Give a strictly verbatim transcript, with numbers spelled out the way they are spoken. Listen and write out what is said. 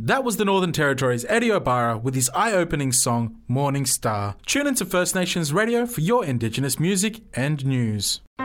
That was the Northern Territory's Eddie O'Bara with his eye-opening song, Morning Star. Tune into First Nations Radio for your Indigenous music and news.